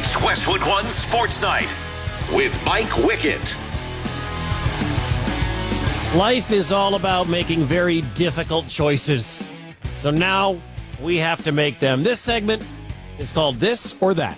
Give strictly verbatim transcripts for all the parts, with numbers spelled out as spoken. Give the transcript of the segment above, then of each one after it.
It's Westwood One Sports Night with Mike Wickett. Life is all about making very difficult choices. So now we have to make them. This segment is called This or That.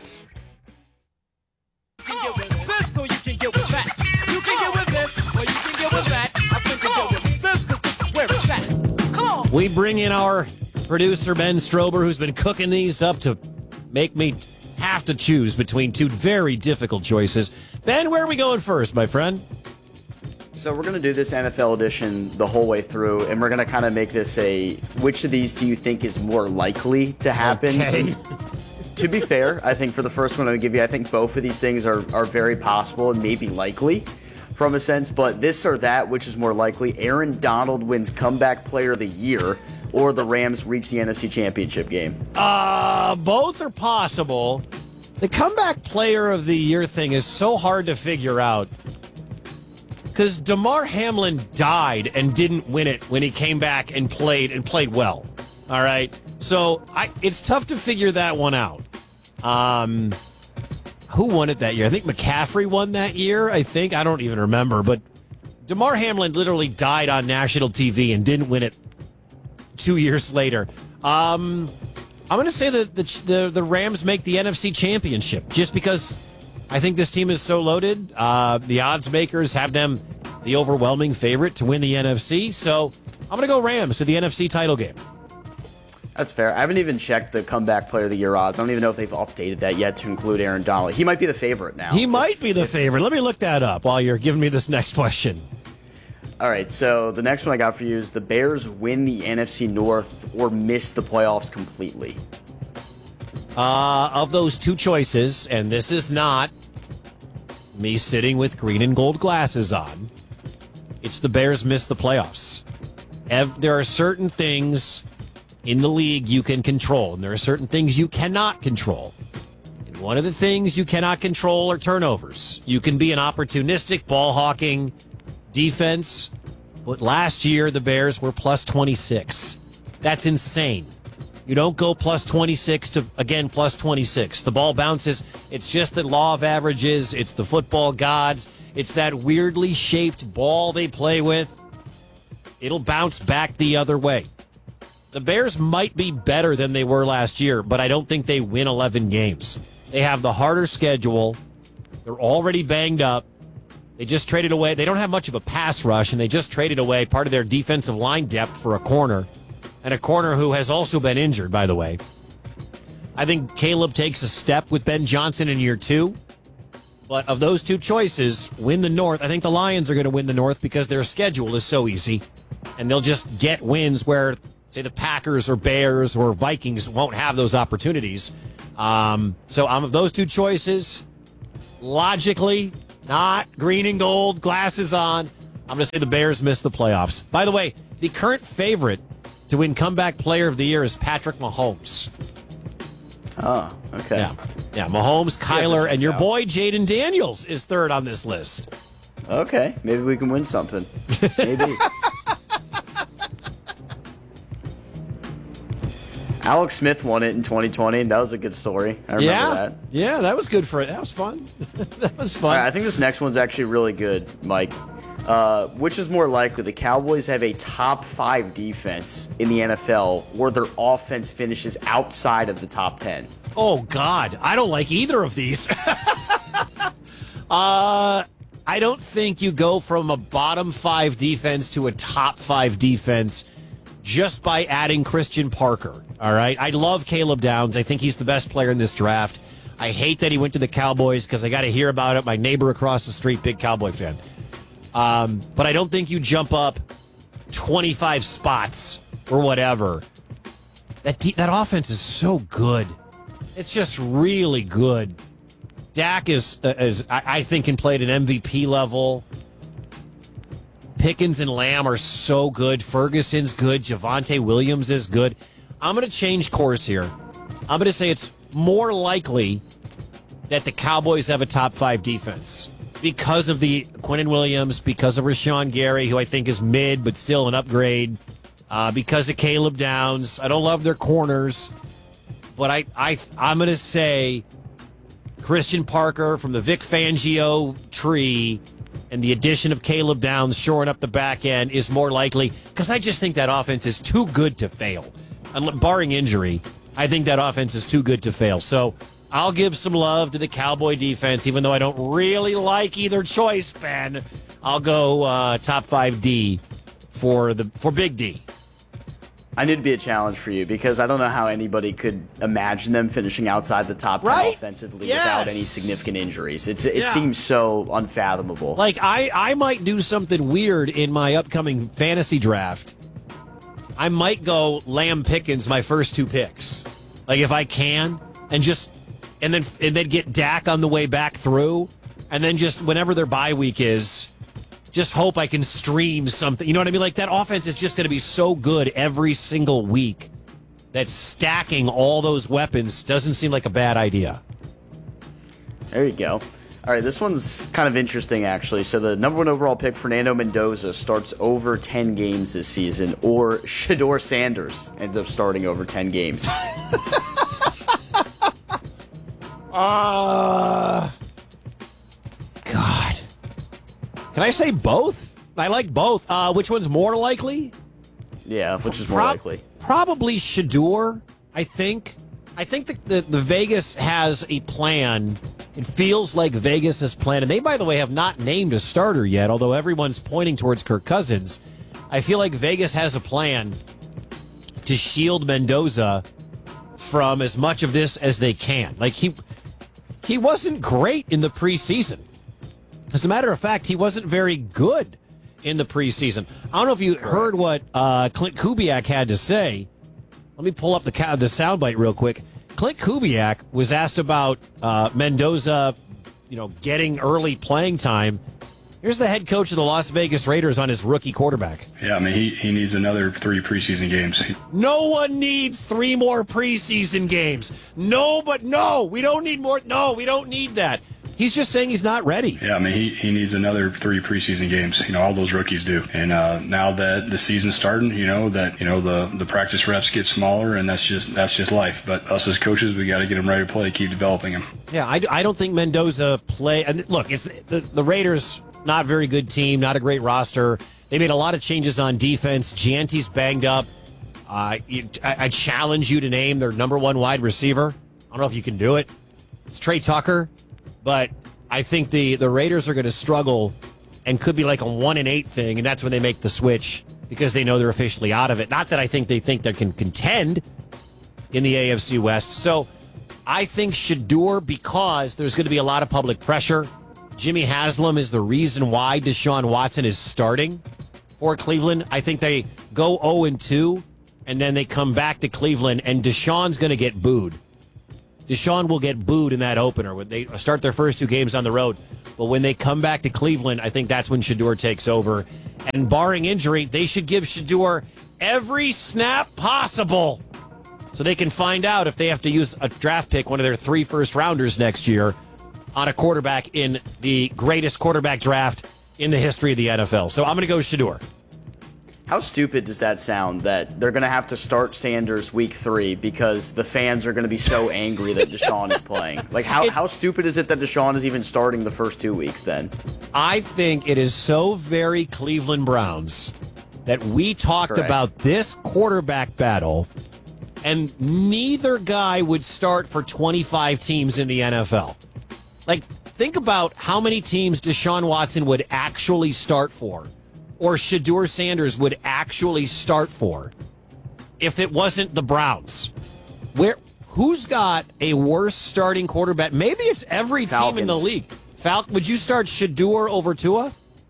You can get with this or you can get with that. You can get with this or you can get with that. I think you get with this because this is where it's at. Come on. We bring in our producer, Ben Strober, who's been cooking these up to make me have to choose between two very difficult choices. Ben, where are we going first, my friend? So we're going to do this N F L edition the whole way through, and we're going to kind of make this a, which of these do you think is more likely to happen? Okay. To be fair, I think for the first one I'm going to give you, I think both of these things are, are very possible and maybe likely from a sense, but this or that, which is more likely? Aaron Donald wins Comeback Player of the Year, or the Rams reach the N F C Championship game? Uh, both are possible. The Comeback Player of the Year thing is so hard to figure out because Damar Hamlin died and didn't win it when he came back and played and played well. All right, so I, it's tough to figure that one out. Um, who won it that year? I think McCaffrey won that year. I think I don't even remember, but Damar Hamlin literally died on national T V and didn't win it two years later. Um, I'm going to say that the, the the Rams make the N F C Championship just because I think this team is so loaded. Uh, the odds makers have them the overwhelming favorite to win the N F C. So I'm going to go Rams to the N F C title game. That's fair. I haven't even checked the Comeback Player of the Year odds. I don't even know if they've updated that yet to include Aaron Donald. He might be the favorite now. He if, might be the if, favorite. Let me look that up while you're giving me this next question. All right, so the next one I got for you is the Bears win the N F C North or miss the playoffs completely. Uh, of those two choices, and this is not me sitting with green and gold glasses on, it's the Bears miss the playoffs. Ev- there are certain things in the league you can control, and there are certain things you cannot control. And one of the things you cannot control are turnovers. You can be an opportunistic ball-hawking defense, but last year the Bears were plus twenty-six. That's insane. You don't go plus twenty-six to, again, plus twenty-six. The ball bounces. It's just the law of averages. It's the football gods. It's that weirdly shaped ball they play with. It'll bounce back the other way. The Bears might be better than they were last year, but I don't think they win eleven games. They have the harder schedule. They're already banged up. They just traded away. They don't have much of a pass rush, and they just traded away part of their defensive line depth for a corner, and a corner who has also been injured, by the way. I think Caleb takes a step with Ben Johnson in year two. But of those two choices, win the North. I think the Lions are going to win the North because their schedule is so easy, and they'll just get wins where, say, the Packers or Bears or Vikings won't have those opportunities. Um, so I'm of those two choices, logically, not green and gold, glasses on, I'm going to say the Bears miss the playoffs. By the way, the current favorite to win Comeback Player of the Year is Patrick Mahomes. Oh, okay. Yeah, yeah. Mahomes, Kyler, and your out. boy Jaden Daniels is third on this list. Okay, maybe we can win something. Maybe. Alex Smith won it in twenty twenty. That was a good story. I remember yeah. that. Yeah, that was good for it. That was fun. That was fun. Right, I think this next one's actually really good, Mike. Uh, which is more likely, the Cowboys have a top five defense in the N F L, or their offense finishes outside of the top ten? Oh, God. I don't like either of these. uh, I don't think you go from a bottom five defense to a top five defense just by adding Christian Parker. All right. I love Caleb Downs. I think he's the best player in this draft. I hate that he went to the Cowboys because I got to hear about it. My neighbor across the street, big Cowboy fan. Um, but I don't think you jump up twenty-five spots or whatever. That de- that offense is so good. It's just really good. Dak is, uh, is I-, I think, can play at an M V P level. Pickens and Lamb are so good. Ferguson's good. Javonte Williams is good. I'm going to change course here. I'm going to say it's more likely that the Cowboys have a top five defense because of the Quinnen Williams, because of Rashawn Gary, who I think is mid but still an upgrade, uh, because of Caleb Downs. I don't love their corners, but I, I, I'm going to say Christian Parker from the Vic Fangio tree and the addition of Caleb Downs shoring up the back end is more likely, because I just think that offense is too good to fail. And barring injury, I think that offense is too good to fail. So I'll give some love to the Cowboy defense, even though I don't really like either choice, Ben. I'll go uh, top five D for the for Big D. I need to be a challenge for you because I don't know how anybody could imagine them finishing outside the top ten right? offensively Yes. without any significant injuries. It's it Yeah. seems so unfathomable. Like, I, I might do something weird in my upcoming fantasy draft. I might go Lamb Pickens my first two picks. Like, if I can, and just and then and then get Dak on the way back through, and then just whenever their bye week is, just hope I can stream something. You know what I mean? Like, that offense is just going to be so good every single week that stacking all those weapons doesn't seem like a bad idea. There you go. All right, this one's kind of interesting, actually. So the number one overall pick, Fernando Mendoza, starts over ten games this season, or Shedeur Sanders ends up starting over ten games. Uh, God. Can I say both? I like both. Uh, which one's more likely? Yeah, which is more Prob- likely. Probably Shedeur, I think. I think the, the, the Vegas has a plan. It feels like Vegas has planned. And they, by the way, have not named a starter yet, although everyone's pointing towards Kirk Cousins. I feel like Vegas has a plan to shield Mendoza from as much of this as they can. Like, he he wasn't great in the preseason. As a matter of fact, he wasn't very good in the preseason. I don't know if you heard what uh, Clint Kubiak had to say. Let me pull up the ca- the soundbite real quick. Clint Kubiak was asked about uh, Mendoza, you know, getting early playing time. Here's the head coach of the Las Vegas Raiders on his rookie quarterback. Yeah, I mean, he, he needs another three preseason games. No one needs three more preseason games. No, but no, we don't need more. No, we don't need that. He's just saying he's not ready. Yeah, I mean, he, he needs another three preseason games. You know, all those rookies do. And uh, now that the season's starting, you know, that, you know, the, the practice reps get smaller, and that's just that's just life. But us as coaches, we got to get him ready to play, keep developing him. Yeah, I, I don't think Mendoza play. And look, it's the, the Raiders, not a very good team, not a great roster. They made a lot of changes on defense. Gianti's banged up. Uh, you, I, I challenge you to name their number one wide receiver. I don't know if you can do it. It's Trey Tucker. But I think the, the Raiders are going to struggle and could be like a one and eight thing, and that's when they make the switch because they know they're officially out of it. Not that I think they think they can contend in the A F C West. So I think Shedeur, because there's going to be a lot of public pressure. Jimmy Haslam is the reason why Deshaun Watson is starting for Cleveland. I think they go oh and two, and then they come back to Cleveland, and Deshaun's going to get booed. Deshaun will get booed in that opener when they start their first two games on the road. But when they come back to Cleveland, I think that's when Shedeur takes over. And barring injury, they should give Shedeur every snap possible so they can find out if they have to use a draft pick, one of their three first rounders next year, on a quarterback in the greatest quarterback draft in the history of the N F L. So I'm going to go Shedeur. How stupid does that sound that they're going to have to start Sanders week three because the fans are going to be so angry that Deshaun is playing? Like, how, how stupid is it that Deshaun is even starting the first two weeks then? I think it is so very Cleveland Browns that we talked Correct. about this quarterback battle, and neither guy would start for twenty-five teams in the N F L. Like, think about how many teams Deshaun Watson would actually start for, or Shedeur Sanders would actually start for, if it wasn't the Browns. Where who's got a worse starting quarterback? Maybe it's every team in the Falcons. league. Falcon, would you start Shedeur over Tua?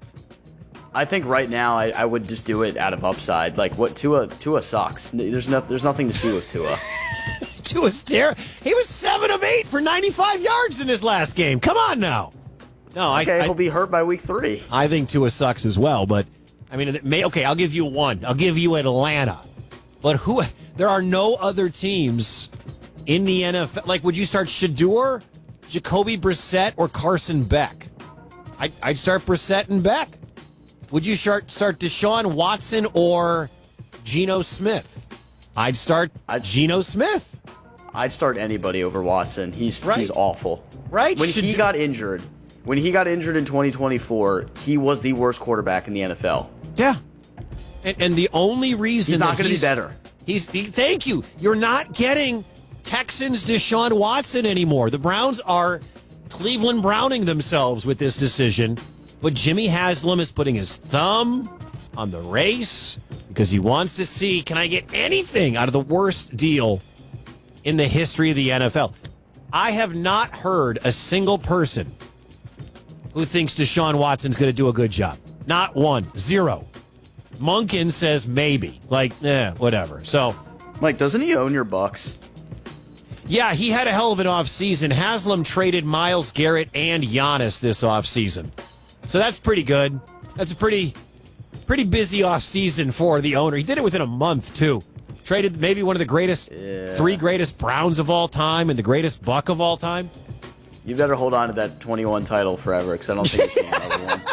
I think right now I, I would just do it out of upside. Like, what Tua Tua sucks. There's no, there's nothing to see with Tua. Tua's terrible. He was seven of eight for ninety-five yards in his last game. Come on now. No, Okay, I, I he'll be hurt by week three. I think Tua sucks as well, but I mean, it may, okay, I'll give you one. I'll give you Atlanta. But who? There are no other teams in the N F L. Like, would you start Shedeur, Jacoby Brissett, or Carson Beck? I, I'd start Brissett and Beck. Would you start, start Deshaun Watson or Geno Smith? I'd start I'd- Geno Smith. I'd start anybody over Watson. He's Right. he's awful. Right? When Should he do- got injured, when he got injured in twenty twenty-four, he was the worst quarterback in the N F L. Yeah. And, and the only reason He's not that going to be better. He's he, thank you. You're not getting Texans Deshaun Watson anymore. The Browns are Cleveland Browning themselves with this decision. But Jimmy Haslam is putting his thumb on the race because he wants to see, can I get anything out of the worst deal in the history of the N F L? I have not heard a single person who thinks Deshaun Watson's going to do a good job. Not one. Zero. Munkin says maybe. Like, eh, whatever. So, Mike, doesn't he own your Bucks? yeah, he had a hell of an offseason. Haslam traded Myles Garrett and Giannis this offseason. So that's pretty good. That's a pretty pretty busy offseason for the owner. He did it within a month, too. Traded maybe one of the greatest, Yeah. three greatest Browns of all time and the greatest Buck of all time. You better hold on to that twenty-one title forever because I don't think it's another one.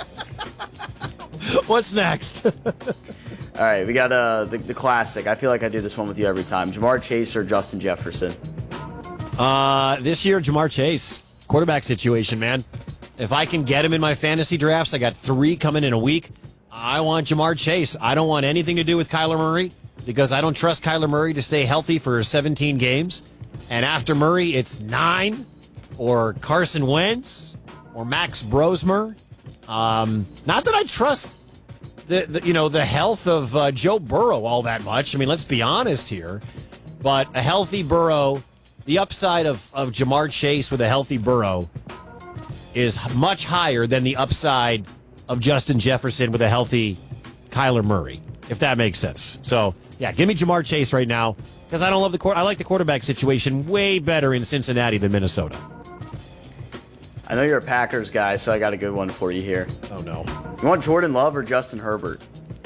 What's next? All right, we got uh, the, the classic. I feel like I do this one with you every time. Jamar Chase or Justin Jefferson? Uh, this year, Jamar Chase, quarterback situation, man. If I can get him in my fantasy drafts, I got three coming in a week. I want Jamar Chase. I don't want anything to do with Kyler Murray because I don't trust Kyler Murray to stay healthy for seventeen games. And after Murray, it's nine or Carson Wentz or Max Brosmer. Um, not that I trust the, the you know the health of uh, Joe Burrow all that much. I mean, let's be honest here. But a healthy Burrow, the upside of, of Jamar Chase with a healthy Burrow is much higher than the upside of Justin Jefferson with a healthy Kyler Murray, if that makes sense. So, yeah, give me Jamar Chase right now because I don't love the court. I like the quarterback situation way better in Cincinnati than Minnesota. I know you're a Packers guy, so I got a good one for you here. Oh, no. You want Jordan Love or Justin Herbert?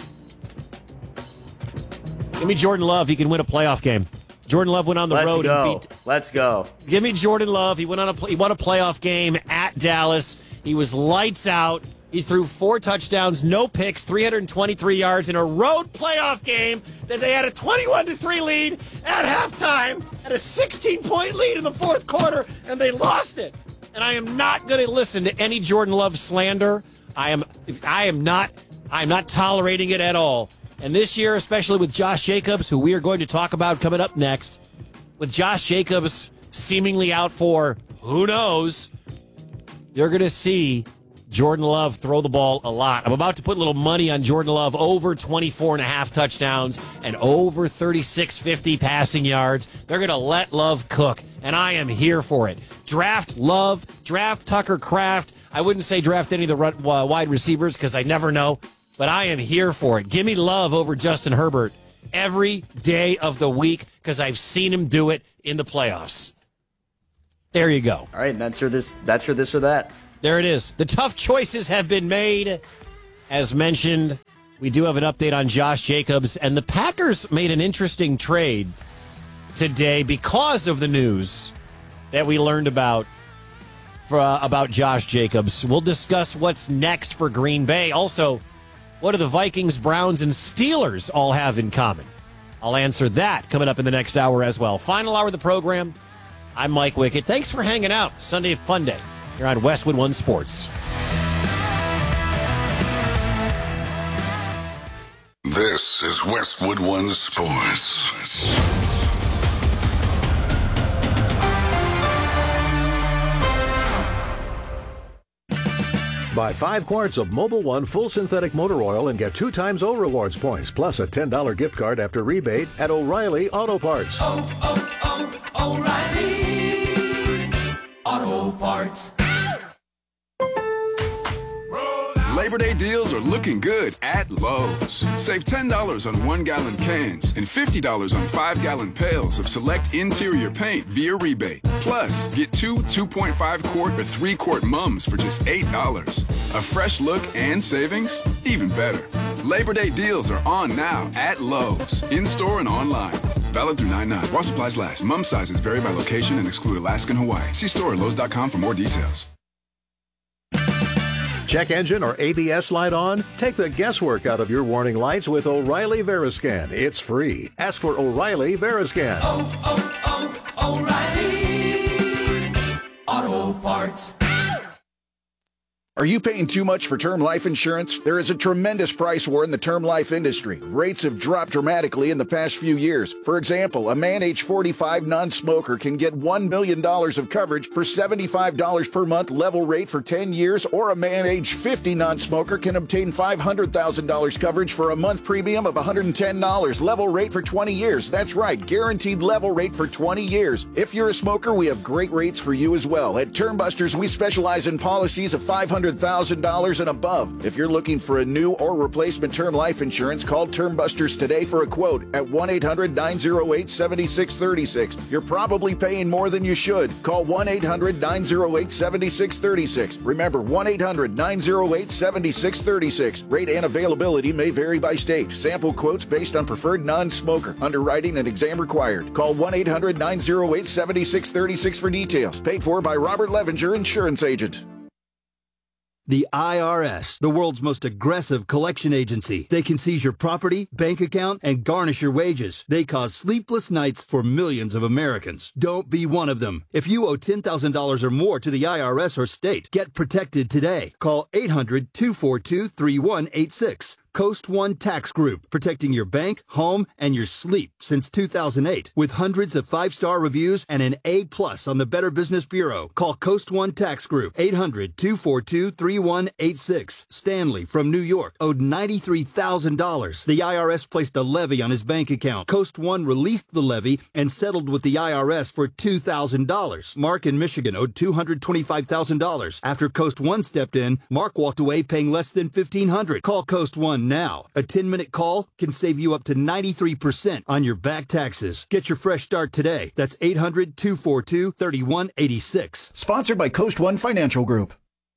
Give me Jordan Love. He can win a playoff game. Jordan Love went on the Let's road go. and beat. Let's go. Give me Jordan Love. He went on a he won a playoff game at Dallas. He was lights out. He threw four touchdowns, no picks, three hundred twenty-three yards in a road playoff game that they had a twenty-one to three lead at halftime, had a sixteen-point lead in the fourth quarter, and they lost it. And I am not going to listen to any Jordan Love slander. I am I am not I am not tolerating it at all. And this year, especially with Josh Jacobs, who we are going to talk about coming up next, with Josh Jacobs seemingly out for who knows, you're going to see Jordan Love throw the ball a lot. I'm about to put a little money on Jordan Love over twenty-four and a half touchdowns and over thirty-six fifty passing yards. They're going to let Love cook, and I am here for it. Draft Love, draft Tucker Kraft. I wouldn't say draft any of the run, uh, wide receivers because I never know, but I am here for it. Give me Love over Justin Herbert every day of the week because I've seen him do it in the playoffs. There you go. All right, and that's your this. That's your this or that. There it is. The tough choices have been made. As mentioned, we do have an update on Josh Jacobs, and the Packers made an interesting trade today because of the news that we learned about for, uh, about Josh Jacobs. We'll discuss what's next for Green Bay. Also, what do the Vikings, Browns, and Steelers all have in common? I'll answer that coming up in the next hour as well. Final hour of the program. I'm Mike Wickett. Thanks for hanging out. Sunday Fun Day. You're on Westwood One Sports. This is Westwood One Sports. Buy five quarts of Mobil One full synthetic motor oil and get two times O Rewards points, plus a ten dollars gift card after rebate at O'Reilly Auto Parts. Oh, oh, oh, O'Reilly Auto Parts. Labor Day deals are looking good at Lowe's. Save ten dollars on one-gallon cans and fifty dollars on five-gallon pails of select interior paint via rebate. Plus, get two two point five quart or three quart mums for just eight dollars. A fresh look and savings? Even better. Labor Day deals are on now at Lowe's, in-store and online. Valid through nine nine. While supplies last. Mum sizes vary by location and exclude Alaska and Hawaii. See store at Lowe's dot com for more details. Check engine or A B S light on? Take the guesswork out of your warning lights with O'Reilly Veriscan. It's free. Ask for O'Reilly Veriscan. Oh, oh, O'Reilly Auto Parts. Are you paying too much for term life insurance? There is a tremendous price war in the term life industry. Rates have dropped dramatically in the past few years. For example, a man age forty-five non-smoker can get one million dollars of coverage for seventy-five dollars per month level rate for ten years, or a man age fifty non-smoker can obtain five hundred thousand dollars coverage for a month premium of one hundred ten dollars level rate for twenty years. That's right, guaranteed level rate for twenty years. If you're a smoker, we have great rates for you as well. At Term Busters, we specialize in policies of five hundred thousand dollars and above. If you're looking for a new or replacement term life insurance, call Term Busters today for a quote at one eight hundred nine oh eight seven six three six. You're probably paying more than you should. Call one eight hundred nine oh eight seven six three six. Remember, one eight hundred nine oh eight seven six three six. Rate and availability may vary by state. Sample quotes based on preferred non-smoker. Underwriting and exam required. Call one eight hundred nine oh eight seven six three six for details. Paid for by Robert Levenger, Insurance Agent. The I R S, the world's most aggressive collection agency. They can seize your property, bank account, and garnish your wages. They cause sleepless nights for millions of Americans. Don't be one of them. If you owe ten thousand dollars or more to the I R S or state, get protected today. Call eight hundred two four two three one eight six. Coast One Tax Group, protecting your bank, home, and your sleep since two thousand eight. With hundreds of five-star reviews and an A plus on the Better Business Bureau. Call Coast One Tax Group, eight hundred two four two three one eight six. Stanley from New York owed ninety-three thousand dollars. The I R S placed a levy on his bank account. Coast One released the levy and settled with the I R S for two thousand dollars. Mark in Michigan owed two hundred twenty-five thousand dollars. After Coast One stepped in, Mark walked away paying less than fifteen hundred dollars. Call Coast One now. A ten-minute call can save you up to ninety-three percent on your back taxes. Get your fresh start today. That's eight hundred two four two three one eight six. Sponsored by Coast One Financial Group.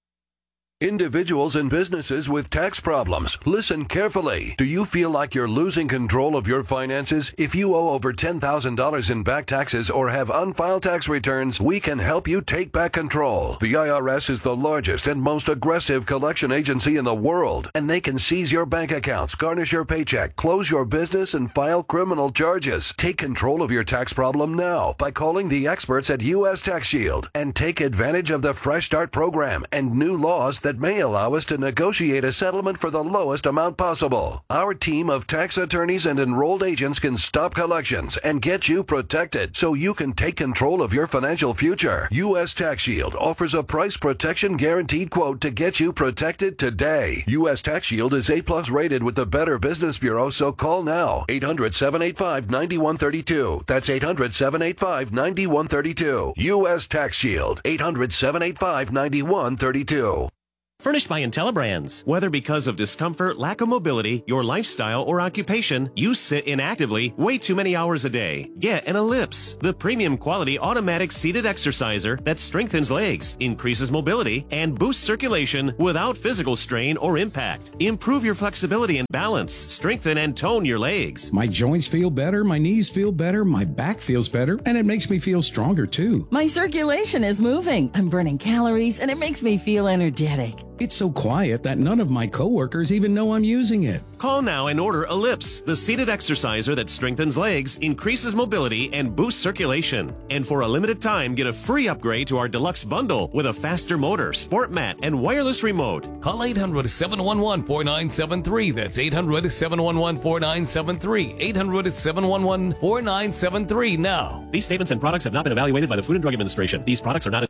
Individuals and businesses with tax problems, listen carefully. Do you feel like you're losing control of your finances? If you owe over ten thousand dollars in back taxes or have unfiled tax returns, we can help you take back control. The I R S is the largest and most aggressive collection agency in the world, and they can seize your bank accounts, garnish your paycheck, close your business, and file criminal charges. Take control of your tax problem now by calling the experts at U S Tax Shield and take advantage of the Fresh Start program and new laws that that may allow us to negotiate a settlement for the lowest amount possible. Our team of tax attorneys and enrolled agents can stop collections and get you protected so you can take control of your financial future. U S Tax Shield offers a price protection guaranteed quote to get you protected today. U S Tax Shield is A plus rated with the Better Business Bureau, so call now. eight hundred seven eight five nine one three two. That's eight hundred seven eight five nine one three two. U S Tax Shield. eight hundred seven eight five nine one three two. Furnished by IntelliBrands. Whether because of discomfort, lack of mobility, your lifestyle, or occupation, you sit inactively way too many hours a day. Get an Ellipse, the premium quality automatic seated exerciser that strengthens legs, increases mobility, and boosts circulation without physical strain or impact. Improve your flexibility and balance, strengthen and tone your legs. My joints feel better, my knees feel better, my back feels better, and it makes me feel stronger too. My circulation is moving. I'm burning calories, and it makes me feel energetic. It's so quiet that none of my coworkers even know I'm using it. Call now and order Ellipse, the seated exerciser that strengthens legs, increases mobility, and boosts circulation. And for a limited time, get a free upgrade to our deluxe bundle with a faster motor, sport mat, and wireless remote. Call eight hundred seven one one four nine seven three. That's eight hundred seven one one four nine seven three. eight hundred seven one one four nine seven three now. These statements and products have not been evaluated by the Food and Drug Administration. These products are not...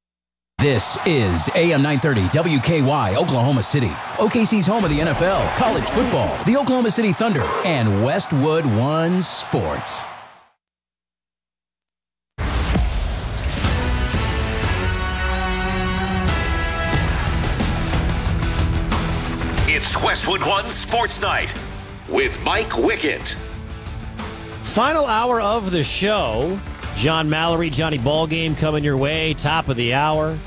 This is A M nine thirty W K Y, Oklahoma City. O K C's home of the N F L, college football, the Oklahoma City Thunder, and Westwood One Sports. It's Westwood One Sports Night with Mike Wickett. Final hour of the show. John Mallory, Johnny Ballgame coming your way, top of the hour.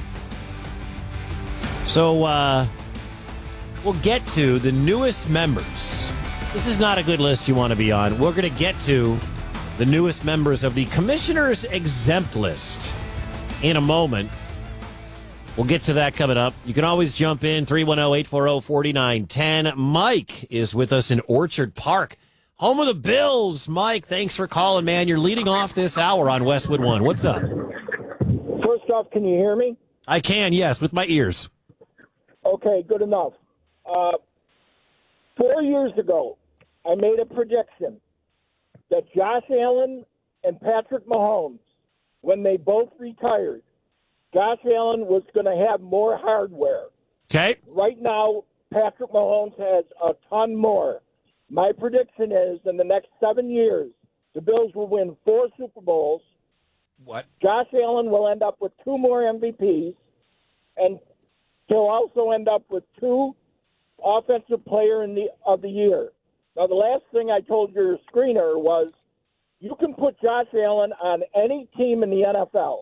So, uh, we'll get to the newest members. This is not a good list you want to be on. We're going to get to the newest members of the Commissioner's Exempt List in a moment. We'll get to that coming up. You can always jump in, three one zero, eight four zero, four nine one zero. Mike is with us in Orchard Park, Home of the Bills. Mike, thanks for calling, man. You're leading off this hour on Westwood One. What's up? First off, can you hear me? I can, yes, with my ears. Okay, good enough. Uh, four years ago, I made a prediction that Josh Allen and Patrick Mahomes, when they both retired, Josh Allen was going to have more hardware. Okay. Right now, Patrick Mahomes has a ton more. My prediction is in the next seven years, the Bills will win four Super Bowls. What? Josh Allen will end up with two more M V Ps, and he'll also end up with two Offensive Player in the, of the Year. Now, the last thing I told your screener was you can put Josh Allen on any team in the N F L,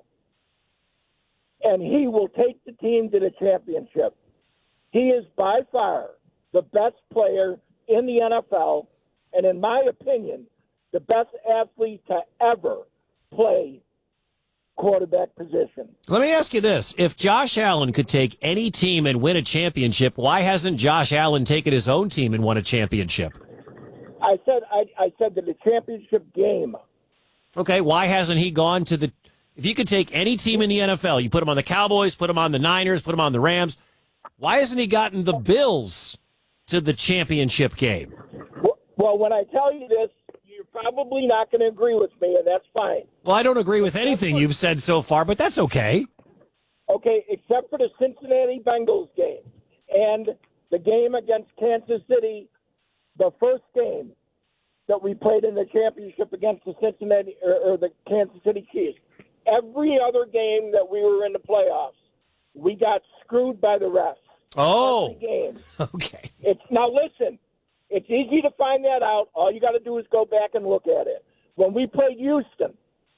and he will take the team to the championship. He is by far the best player in the N F L, and in my opinion, the best athlete to ever play quarterback position. Let me ask you this. If Josh Allen could take any team and win a championship, why hasn't Josh Allen taken his own team and won a championship? I said I, I said that the championship game. Okay, why hasn't he gone to the... If you could take any team in the N F L, you put him on the Cowboys, put him on the Niners, put him on the Rams, why hasn't he gotten the Bills to the championship game? Well, well when I tell you this, you're probably not going to agree with me, and that's fine. Well, I don't agree with anything you've said so far, but that's okay. Okay, except for the Cincinnati Bengals game and the game against Kansas City, the first game that we played in the championship against the Cincinnati or, or the Kansas City Chiefs. Every other game that we were in the playoffs, we got screwed by the refs. Oh, Every game. Okay. It's now listen. It's easy to find that out. All you got to do is go back and look at it. When we played Houston,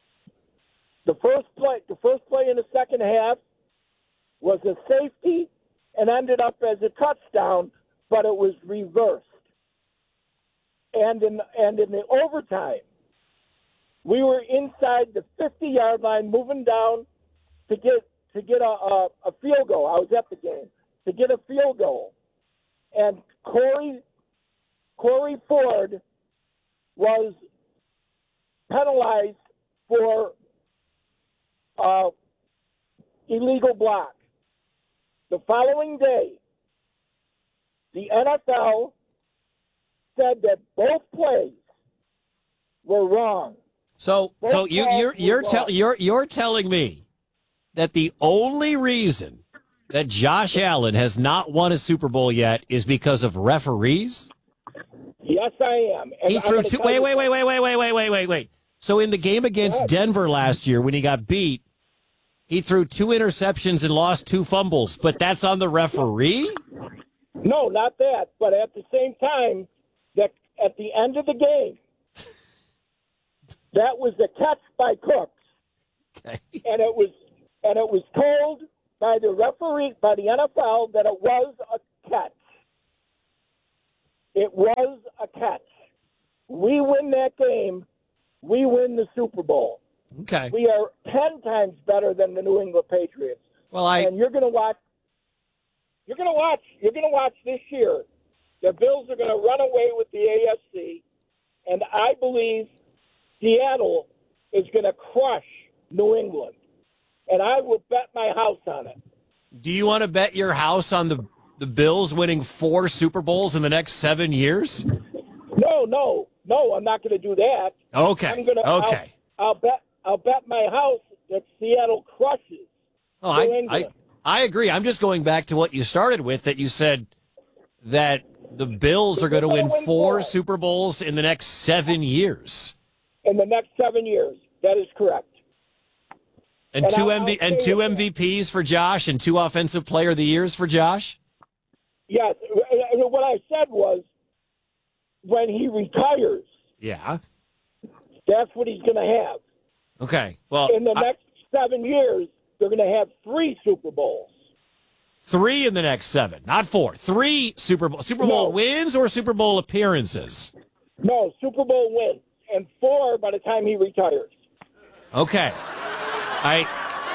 the first play, the first play in the second half was a safety and ended up as a touchdown, but it was reversed. And in and in the overtime, we were inside the fifty-yard line, moving down to get to get a, a, a field goal. I was at the game to get a field goal, and Corey Corey Ford was penalized for uh, illegal block. The following day, the N F L said that both plays were wrong. So, Both so you, calls you're were you're wrong. tell, you're you're telling me that the only reason that Josh Allen has not won a Super Bowl yet is because of referees? Yes, I am. And He I'm threw gonna two. tell Wait, you wait, wait, wait, wait, wait, wait, wait, wait, wait. So in the game against Yes. Denver last year, when he got beat, he threw two interceptions and lost two fumbles. But that's on the referee. No, not that. But at the same time, that at the end of the game, that was a catch by Cooks, okay. and it was and it was told by the referee by the N F L that it was a catch. It was a catch. We win that game, we win the Super Bowl. Okay. We are ten times better than the New England Patriots. Well, I and you're going to watch. You're going to watch. You're going to watch this year. The Bills are going to run away with the A F C, and I believe Seattle is going to crush New England, and I will bet my house on it. do you want to bet your house on the the Bills winning four Super Bowls in the next seven years? No, no, no. I'm not going to do that. Okay. I'm gonna, Okay. I'll, I'll bet. I'll bet my house that Seattle crushes Oh, New I, England. I I agree. I'm just going back to what you started with, that you said that the Bills are going to win four Super Bowls in the next seven years. In the next seven years, that is correct. And, And two I'll- M V I'll and say two that- M V Ps for Josh and two Offensive Player of the Years for Josh? Yes. and What I said was when he retires, Yeah. that's what he's going to have. Okay. Well, In the I- next seven years, they're going to have three Super Bowls. three in the next seven, not four. Three Super Bowl Super Bowl No. wins or Super Bowl appearances? No, Super Bowl wins, and four by the time he retires. Okay. I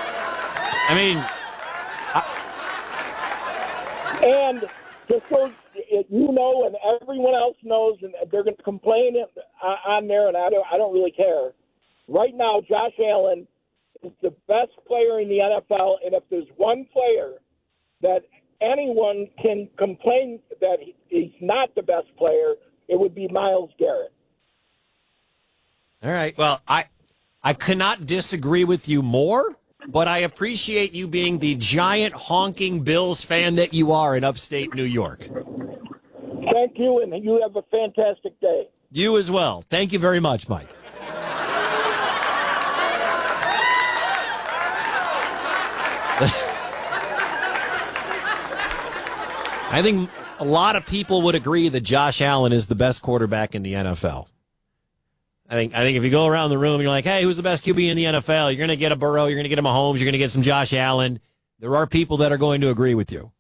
I mean, And just so it, you know, and everyone else knows, and they're going to complain on there, and I don't, I don't really care. Right now, Josh Allen is the best player in the N F L, and if there's one player that anyone can complain that he, he's not the best player, it would be Myles Garrett. All right. Well, I I cannot disagree with you more, but I appreciate you being the giant honking Bills fan that you are in upstate New York. Thank you, and you have a fantastic day. You as well. Thank you very much, Mike. I think a lot of people would agree that Josh Allen is the best quarterback in the N F L. I think I think if you go around the room and you're like, hey, who's the best Q B in the N F L? You're going to get a Burrow, you're going to get a Mahomes, you're going to get some Josh Allen. There are people that are going to agree with you.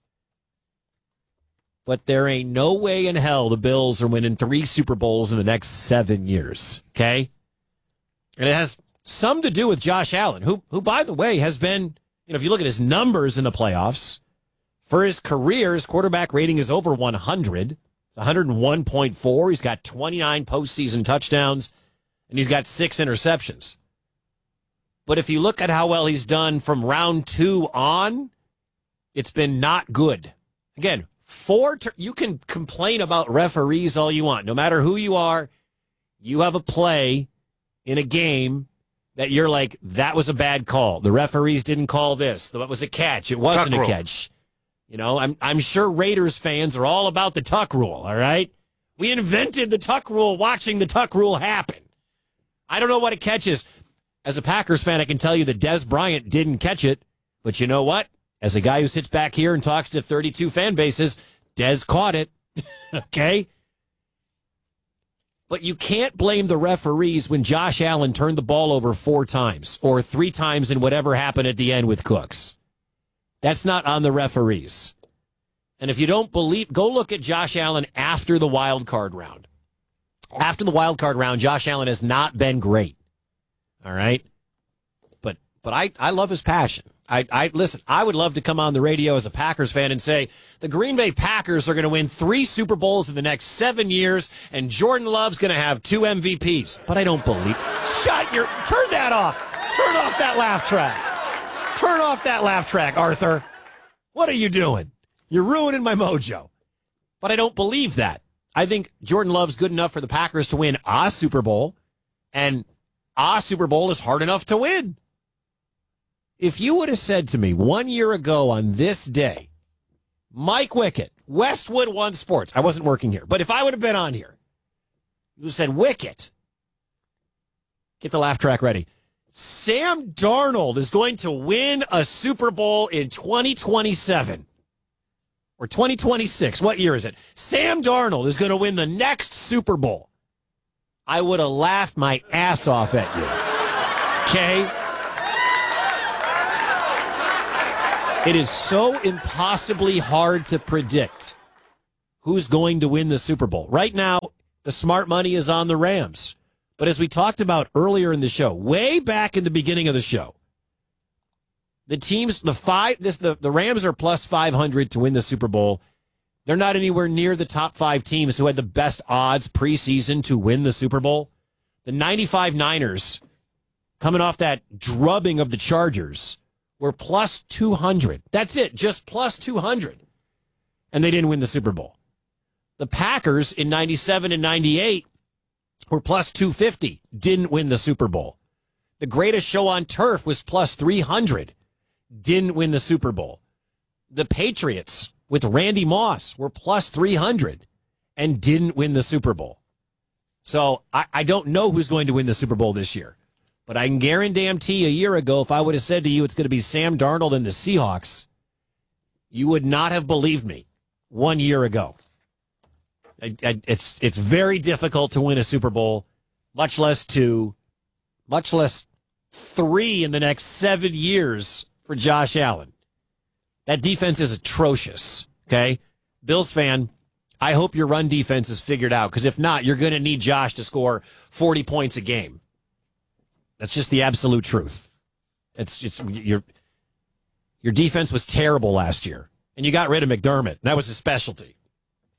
But there ain't no way in hell the Bills are winning three Super Bowls in the next seven years, okay? And it has some to do with Josh Allen, who, who by the way, has been, you know, if you look at his numbers in the playoffs, for his career, his quarterback rating is over one hundred. It's one oh one point four. He's got twenty-nine postseason touchdowns, and he's got six interceptions. But if you look at how well he's done from round two on, it's been not good. Again, four. Ter- you can complain about referees all you want. No matter who you are, you have a play in a game that you're like, that was a bad call. The referees didn't call this. That was a catch. It wasn't Tuck a rule. catch. You know, I'm I'm sure Raiders fans are all about the Tuck rule, all right? We invented the Tuck rule watching the Tuck rule happen. I don't know what a catch is. As a Packers fan, I can tell you that Dez Bryant didn't catch it. But you know what? As a guy who sits back here and talks to thirty-two fan bases, Dez caught it. Okay? But you can't blame the referees when Josh Allen turned the ball over four times or three times in whatever happened at the end with Cooks. That's not on the referees. And if you don't believe, go look at Josh Allen after the wild card round. After the wild card round, Josh Allen has not been great. All right? But but I, I love his passion. I, I listen, I would love to come on the radio as a Packers fan and say, the Green Bay Packers are going to win three Super Bowls in the next seven years, and Jordan Love's going to have two M V Ps. But I don't believe. Shut your, turn that off. Turn off that laugh track. Turn off that laugh track, Arthur. What are you doing? You're ruining my mojo. But I don't believe that. I think Jordan Love's good enough for the Packers to win a Super Bowl, and a Super Bowl is hard enough to win. If you would have said to me one year ago on this day, Mike Wickett, Westwood One Sports, I wasn't working here, but if I would have been on here, you said, Wickett, get the laugh track ready. Sam Darnold is going to win a Super Bowl in twenty twenty-seven or twenty twenty-six. What year is it? Sam Darnold is going to win the next Super Bowl. I would have laughed my ass off at you. Okay? It is so impossibly hard to predict who's going to win the Super Bowl. Right now, the smart money is on the Rams. But as we talked about earlier in the show, way back in the beginning of the show, the teams, the five, this, the, the Rams are plus five hundred to win the Super Bowl. They're not anywhere near the top five teams who had the best odds preseason to win the Super Bowl. The ninety-five Niners, coming off that drubbing of the Chargers, were plus two hundred. That's it, just plus two hundred. And they didn't win the Super Bowl. The Packers in ninety-seven and ninety-eight were plus two fifty, didn't win the Super Bowl. The Greatest Show on Turf was plus three hundred, didn't win the Super Bowl. The Patriots with Randy Moss were plus three hundred and didn't win the Super Bowl. So I, I don't know who's going to win the Super Bowl this year. But I can guarantee a year ago, if I would have said to you it's going to be Sam Darnold and the Seahawks, you would not have believed me one year ago. I, I, it's it's very difficult to win a Super Bowl, much less two, much less three in the next seven years for Josh Allen. That defense is atrocious, okay? Bills fan, I hope your run defense is figured out, because if not, you're going to need Josh to score forty points a game. That's just the absolute truth. It's just your your defense was terrible last year, and you got rid of McDermott. That was his specialty.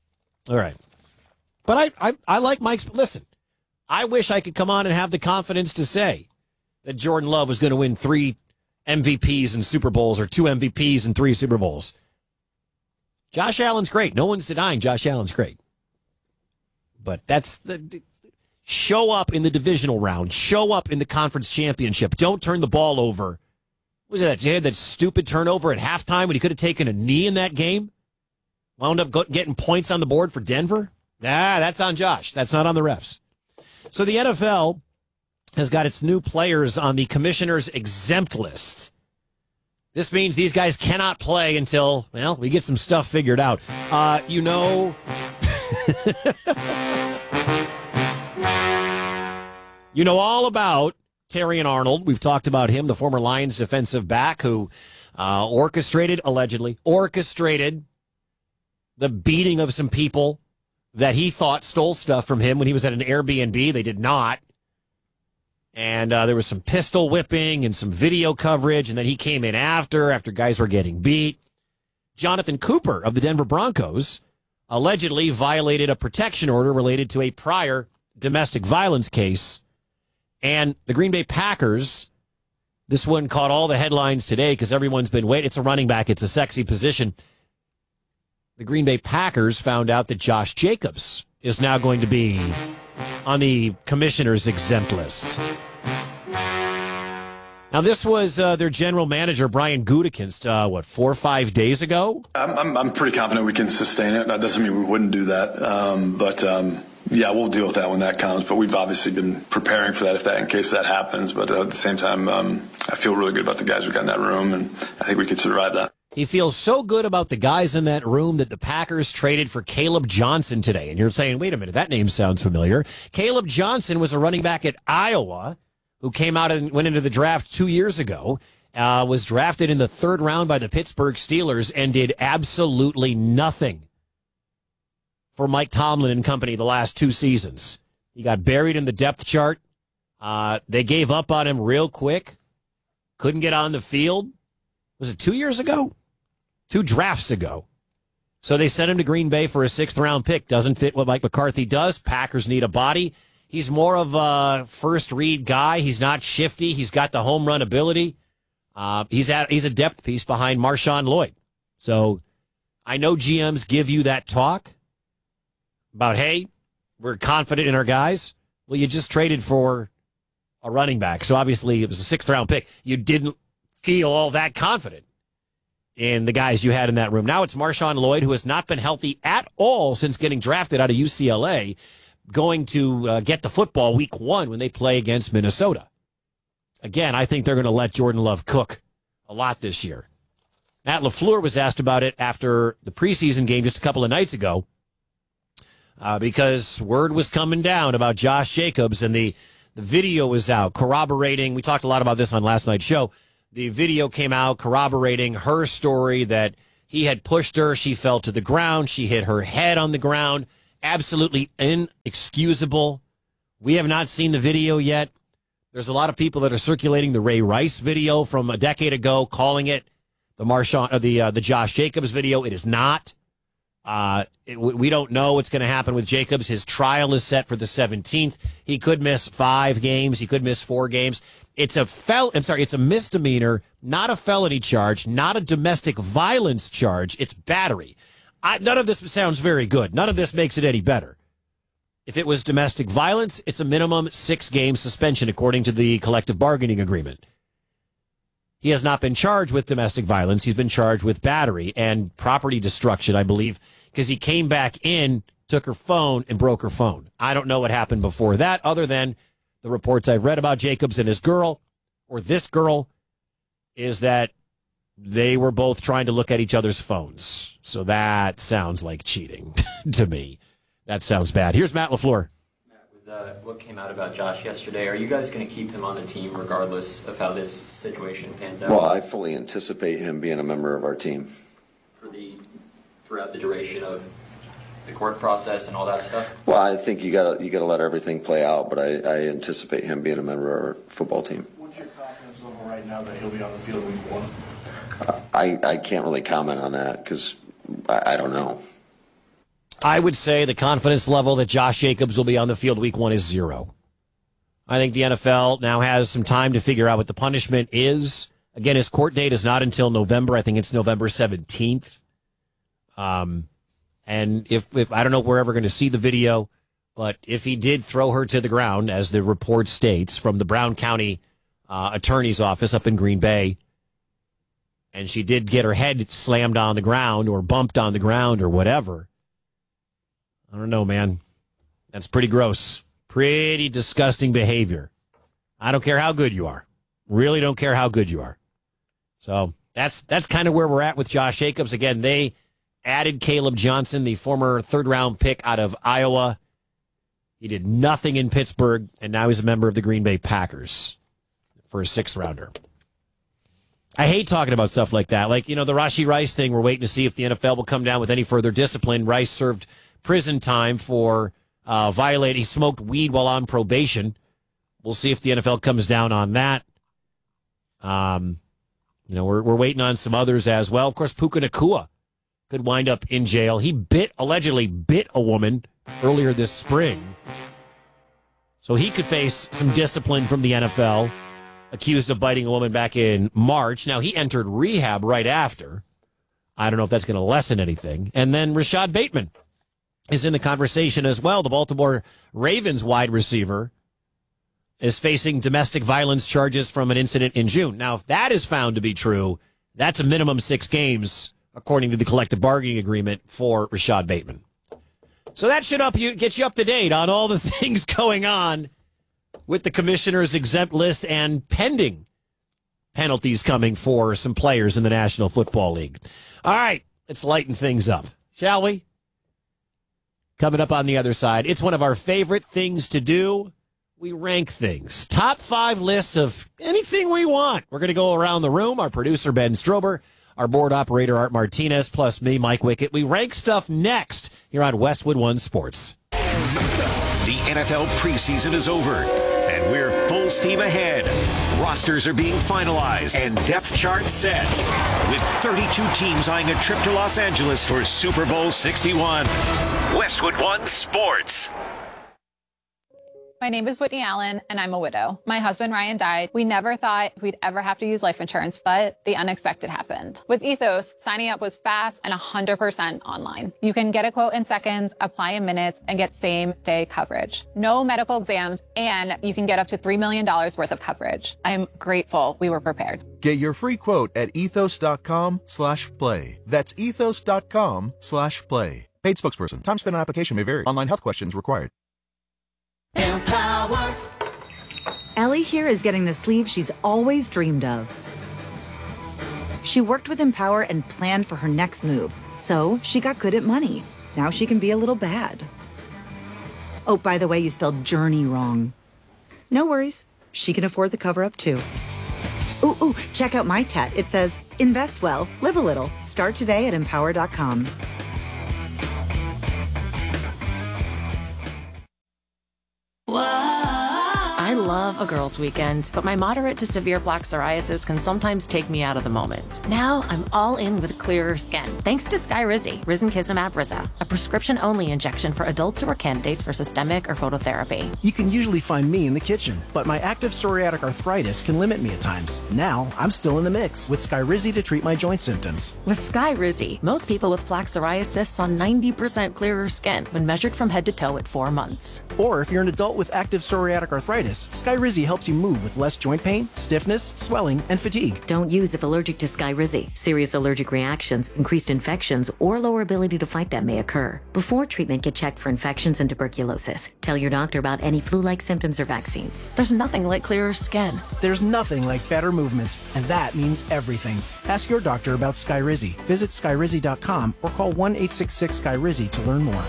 All right. But I, I, I like Mike's. Listen, I wish I could come on and have the confidence to say that Jordan Love was going to win three M V Ps and Super Bowls or two M V Ps and three Super Bowls. Josh Allen's great. No one's denying Josh Allen's great. But that's the show up in the divisional round. Show up in the conference championship. Don't turn the ball over. What was that? You had that stupid turnover at halftime when he could have taken a knee in that game? Wound up go- getting points on the board for Denver? Ah, that's on Josh. That's not on the refs. So the N F L has got its new players on the commissioner's exempt list. This means these guys cannot play until, well, we get some stuff figured out. Uh, you know... you know all about Terrion Arnold. We've talked about him, the former Lions defensive back who uh, orchestrated, allegedly, orchestrated the beating of some people that he thought stole stuff from him when he was at an Airbnb. They did not. And uh, there was some pistol whipping and some video coverage, and then he came in after, after guys were getting beat. Jonathan Cooper of the Denver Broncos allegedly violated a protection order related to a prior domestic violence case. And the Green Bay Packers, this one caught all the headlines today because everyone's been waiting. It's a running back. It's a sexy position. The Green Bay Packers found out that Josh Jacobs is now going to be on the commissioner's exempt list. Now, this was uh, their general manager, Brian Gutekunst, uh, what, four or five days ago? I'm, I'm, I'm pretty confident we can sustain it. That doesn't mean we wouldn't do that. Um, but, um, yeah, we'll deal with that when that comes. But we've obviously been preparing for that, if that in case that happens. But uh, at the same time, um, I feel really good about the guys we got in that room, and I think we could survive that. He feels so good about the guys in that room that the Packers traded for Caleb Johnson today. And you're saying, wait a minute, that name sounds familiar. Caleb Johnson was a running back at Iowa who came out and went into the draft two years ago, uh, was drafted in the third round by the Pittsburgh Steelers and did absolutely nothing for Mike Tomlin and company the last two seasons. He got buried in the depth chart. Uh, they gave up on him real quick. Couldn't get on the field. Was it two years ago? Two drafts ago. So they sent him to Green Bay for a sixth round pick. Doesn't fit what Mike McCarthy does. Packers need a body. He's more of a first read guy. He's not shifty. He's got the home run ability. Uh, he's at, he's a depth piece behind Marshawn Lloyd. So I know G Ms give you that talk about, hey, we're confident in our guys. Well, you just traded for a running back. So obviously it was a sixth round pick. You didn't feel all that confident in the guys you had in that room. Now it's Marshawn Lloyd, who has not been healthy at all since getting drafted out of U C L A, going to uh, get the football week one when they play against Minnesota. Again, I think they're going to let Jordan Love cook a lot this year. Matt LaFleur was asked about it after the preseason game just a couple of nights ago uh, because word was coming down about Josh Jacobs, and the, the video was out corroborating. We talked a lot about this on last night's show. The video came out corroborating her story that he had pushed her. She fell to the ground. She hit her head on the ground. Absolutely inexcusable. We have not seen the video yet. There's a lot of people that are circulating the Ray Rice video from a decade ago, calling it the Marshawn, or the uh, the Josh Jacobs video. It is not. Uh, it, we don't know what's going to happen with Jacobs. His trial is set for the seventeenth. He could miss five games. He could miss four games. It's a fel. I'm sorry. It's a misdemeanor, not a felony charge, not a domestic violence charge. It's battery. I, none of this sounds very good. None of this makes it any better. If it was domestic violence, it's a minimum six-game suspension, according to the collective bargaining agreement. He has not been charged with domestic violence. He's been charged with battery and property destruction, I believe, because he came back in, took her phone, and broke her phone. I don't know what happened before that, other than the reports I've read about Jacobs and his girl, or this girl, is that they were both trying to look at each other's phones. So that sounds like cheating to me. That sounds bad. Here's Matt LaFleur. Matt, with uh, what came out about Josh yesterday, are you guys going to keep him on the team regardless of how this situation pans out? Well, I fully anticipate him being a member of our team. For the throughout the duration of the court process and all that stuff? Well, I think you got you got to let everything play out, but I, I anticipate him being a member of our football team. What's your confidence level right now that he'll be on the field week one? I, I can't really comment on that because I, I don't know. I would say the confidence level that Josh Jacobs will be on the field week one is zero. I think the N F L now has some time to figure out what the punishment is. Again, his court date is not until November. I think it's November seventeenth. Um, and if, if I don't know if we're ever going to see the video, but if he did throw her to the ground, as the report states from the Brown County uh, Attorney's Office up in Green Bay, and she did get her head slammed on the ground or bumped on the ground or whatever, I don't know, man. That's pretty gross. Pretty disgusting behavior. I don't care how good you are. Really don't care how good you are. So that's that's kind of where we're at with Josh Jacobs. Again, they added Caleb Johnson, the former third-round pick out of Iowa. He did nothing in Pittsburgh, and now he's a member of the Green Bay Packers for a sixth-rounder. I hate talking about stuff like that. Like, you know, the Rashee Rice thing, we're waiting to see if the N F L will come down with any further discipline. Rice served prison time for uh, violating, he smoked weed while on probation. We'll see if the N F L comes down on that. Um, you know, we're we're waiting on some others as well. Of course, Puka Nacua could wind up in jail. He bit, allegedly bit a woman earlier this spring. So he could face some discipline from the N F L, accused of biting a woman back in March. Now, he entered rehab right after. I don't know if that's going to lessen anything. And then Rashad Bateman is in the conversation as well. The Baltimore Ravens wide receiver is facing domestic violence charges from an incident in June. Now, if that is found to be true, that's a minimum six games, according to the collective bargaining agreement for Rashad Bateman. So that should up you get you up to date on all the things going on with the commissioner's exempt list and pending penalties coming for some players in the National Football League. All right, let's lighten things up, shall we? Coming up on the other side, it's one of our favorite things to do. We rank things. Top five lists of anything we want. We're going to go around the room. Our producer, Ben Strober, our board operator, Art Martinez, plus me, Mike Wickett. We rank stuff next here on Westwood One Sports. The N F L preseason is over, and we're full steam ahead. Rosters are being finalized and depth charts set, with thirty-two teams eyeing a trip to Los Angeles for Super Bowl sixty-one. Westwood One Sports. My name is Whitney Allen, and I'm a widow. My husband, Ryan, died. We never thought we'd ever have to use life insurance, but the unexpected happened. With Ethos, signing up was fast and one hundred percent online. You can get a quote in seconds, apply in minutes, and get same-day coverage. No medical exams, and you can get up to three million dollars worth of coverage. I'm grateful we were prepared. Get your free quote at ethos.com slash play. That's ethos.com slash play. Paid spokesperson. Time spent on application may vary. Online health questions required. Empower. Ellie here is getting the sleeve she's always dreamed of. She worked with Empower and planned for her next move, so she got good at money. Now she can be a little bad. Oh, by the way, you spelled journey wrong. No worries. She can afford the cover-up, too. Ooh, ooh, check out my tat. It says, invest well, live a little. Start today at empower dot com. I love a girls' weekend, but my moderate to severe plaque psoriasis can sometimes take me out of the moment. Now I'm all in with clearer skin, thanks to Skyrizi, Risankizumab Riza, a prescription-only injection for adults who are candidates for systemic or phototherapy. You can usually find me in the kitchen, but my active psoriatic arthritis can limit me at times. Now I'm still in the mix with Skyrizi to treat my joint symptoms. With Skyrizi, most people with plaque psoriasis saw ninety percent clearer skin when measured from head to toe at four months. Or if you're an adult with active psoriatic arthritis, Skyrizi helps you move with less joint pain, stiffness, swelling, and fatigue. Don't use if allergic to Skyrizi. Serious allergic reactions, increased infections, or lower ability to fight them may occur. Before treatment, get checked for infections and tuberculosis. Tell your doctor about any flu-like symptoms or vaccines. There's nothing like clearer skin. There's nothing like better movement, and that means everything. Ask your doctor about Skyrizi. Visit skyrizi dot com or call one eight six six Skyrizi to learn more.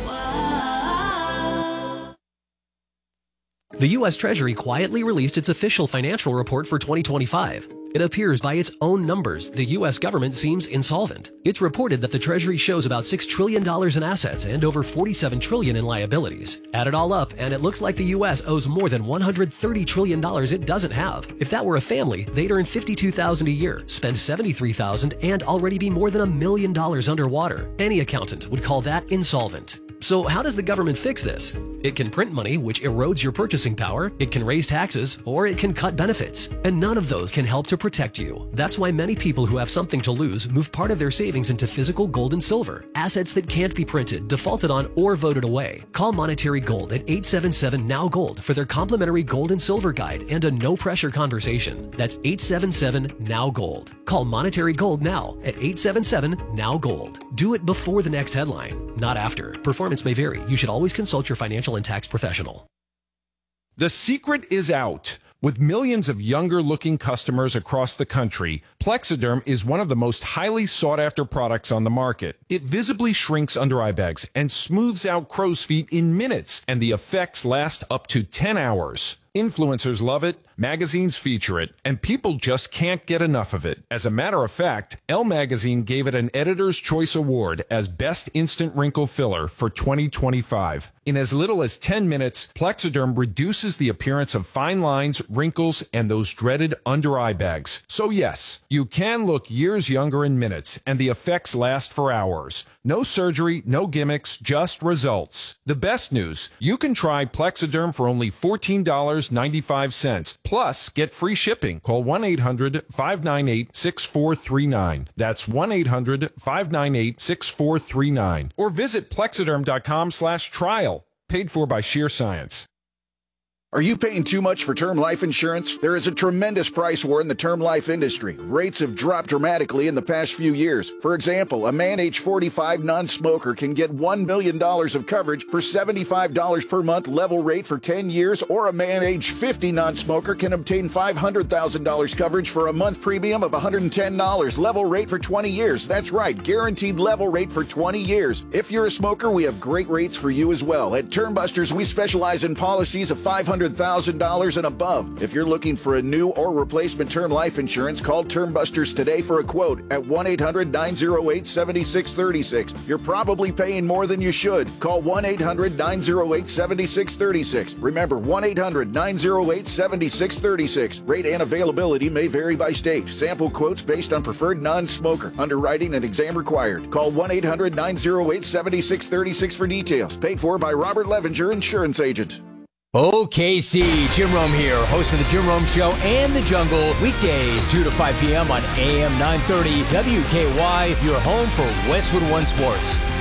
The U S Treasury quietly released its official financial report for twenty twenty-five. It appears by its own numbers, the U S government seems insolvent. It's reported that the Treasury shows about six trillion dollars in assets and over forty-seven trillion dollars in liabilities. Add it all up, and it looks like the U S owes more than one hundred thirty trillion dollars it doesn't have. If that were a family, they'd earn fifty-two thousand dollars a year, spend seventy-three thousand dollars, and already be more than a million dollars underwater. Any accountant would call that insolvent. So how does the government fix this? It can print money, which erodes your purchasing power, it can raise taxes, or it can cut benefits. And none of those can help to protect you. That's why many people who have something to lose move part of their savings into physical gold and silver, assets that can't be printed, defaulted on, or voted away. Call Monetary Gold at eight seven seven, N O W Gold for their complimentary gold and silver guide and a no-pressure conversation. That's eight seven seven, N O W Gold. Call Monetary Gold now at eight seven seven, N O W Gold. Do it before the next headline, not after. Performance may vary. You should always consult your financial and tax professional. The secret is out. With millions of younger-looking customers across the country, Plexiderm is one of the most highly sought-after products on the market. It visibly shrinks under-eye bags and smooths out crow's feet in minutes, and the effects last up to ten hours. Influencers love it, magazines feature it, and people just can't get enough of it. As a matter of fact, Elle Magazine gave it an Editor's Choice Award as Best Instant Wrinkle Filler for twenty twenty-five. In as little as ten minutes, Plexiderm reduces the appearance of fine lines, wrinkles, and those dreaded under-eye bags. So yes, you can look years younger in minutes, and the effects last for hours. No surgery, no gimmicks, just results. The best news, you can try Plexiderm for only fourteen dollars and ninety-five cents. Plus, get free shipping. Call one eight hundred, five nine eight, six four three nine. That's one eight hundred, five nine eight, six four three nine. Or visit plexiderm.com slash trial. Paid for by Sheer Science. Are you paying too much for term life insurance? There is a tremendous price war in the term life industry. Rates have dropped dramatically in the past few years. For example, a man age forty-five non-smoker can get one million dollars of coverage for seventy-five dollars per month level rate for ten years, or a man age fifty non-smoker can obtain five hundred thousand dollars coverage for a month premium of one hundred ten dollars level rate for twenty years. That's right, guaranteed level rate for twenty years. If you're a smoker, we have great rates for you as well. At Term Busters, we specialize in policies of five hundred thousand dollars and above. If you're looking for a new or replacement term life insurance, call Term Busters today for a quote at one eight hundred, nine oh eight, seven six three six. You're probably paying more than you should. Call one eight hundred, nine oh eight, seven six three six. Remember, one eight hundred, nine oh eight, seven six three six. Rate and availability may vary by state. Sample quotes based on preferred non-smoker. Underwriting and exam required. Call one eight hundred, nine oh eight, seven six three six for details. Paid for by Robert Levinger, Insurance Agent. O K C, Jim Rome here, host of the Jim Rome Show and The Jungle, weekdays two to five p.m. on A M nine thirty W K Y, your home for Westwood One Sports.